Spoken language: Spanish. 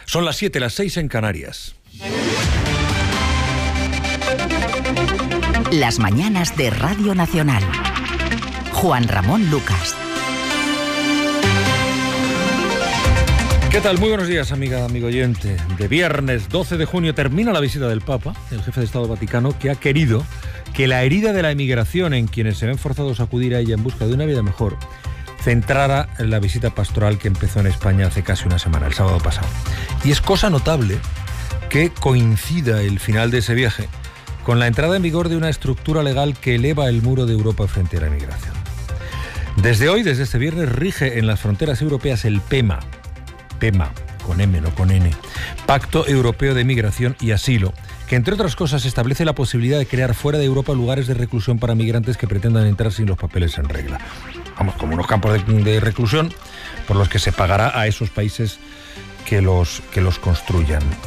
Son las 7, las 6 en Canarias. Las mañanas de Radio Nacional. Juan Ramón Lucas. ¿Qué tal? Muy buenos días, amiga, amigo oyente. De viernes 12 de junio termina la visita del Papa, el jefe de Estado Vaticano, que ha querido que la herida de la emigración en quienes se ven forzados a acudir a ella en busca de una vida mejor centrara en la visita pastoral que empezó en España hace casi una semana, el sábado pasado. Y es cosa notable que coincida el final de ese viaje con la entrada en vigor de una estructura legal que eleva el muro de Europa frente a la emigración. Desde hoy, desde este viernes, rige en las fronteras europeas el PEMA, con M, no con N, Pacto Europeo de Migración y Asilo, que entre otras cosas establece la posibilidad de crear fuera de Europa lugares de reclusión para migrantes que pretendan entrar sin los papeles en regla. Vamos, como unos campos de reclusión por los que se pagará a esos países que los construyan.